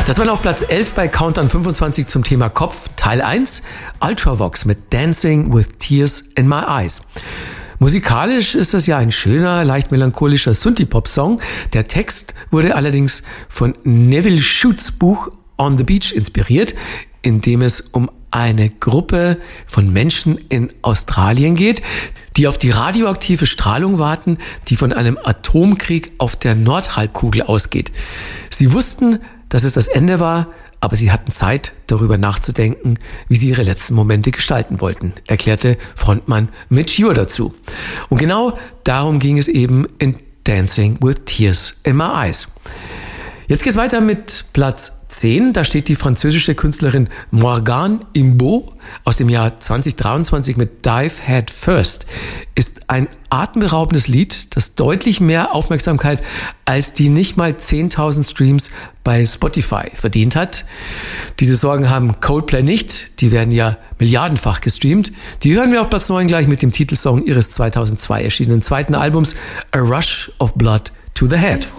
Das war auf Platz 11 bei Countdown 25 zum Thema Kopf, Teil 1, Ultravox mit Dancing with Tears in My Eyes. Musikalisch ist das ja ein schöner, leicht melancholischer Synthie-Pop-Song. Der Text wurde allerdings von Neville Shute's Buch On the Beach inspiriert, in dem es um eine Gruppe von Menschen in Australien geht, die auf die radioaktive Strahlung warten, die von einem Atomkrieg auf der Nordhalbkugel ausgeht. Sie wussten, dass es das Ende war, aber sie hatten Zeit, darüber nachzudenken, wie sie ihre letzten Momente gestalten wollten, erklärte Frontmann Mitch Ure dazu. Und genau darum ging es eben in Dancing with Tears in My Eyes. Jetzt geht's weiter mit Platz 10. Da steht die französische Künstlerin Morgane Imbeau aus dem Jahr 2023 mit Dive Head First. Ist ein atemberaubendes Lied, das deutlich mehr Aufmerksamkeit als die nicht mal 10.000 Streams bei Spotify verdient hat. Diese Sorgen haben Coldplay nicht. Die werden ja milliardenfach gestreamt. Die hören wir auf Platz 9 gleich mit dem Titelsong ihres 2002 erschienenen zweiten Albums A Rush of Blood to the Head.